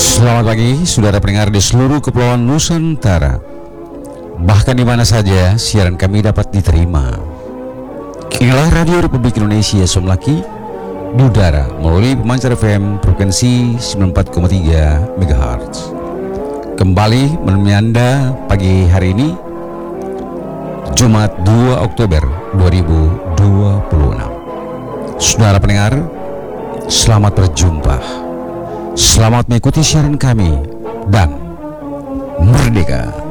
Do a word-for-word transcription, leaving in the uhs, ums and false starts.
Selamat pagi, saudara pendengar di seluruh kepulauan Nusantara. Bahkan di mana saja siaran kami dapat diterima. Inilah Radio Republik Indonesia Somlaki di udara melalui pemancar F M frekuensi sembilan puluh empat koma tiga megahertz. Kembali menemani Anda pagi hari ini, Jumat dua Oktober dua ribu dua puluh enam. Saudara pendengar, selamat berjumpa. Selamat mengikuti siaran kami dan merdeka.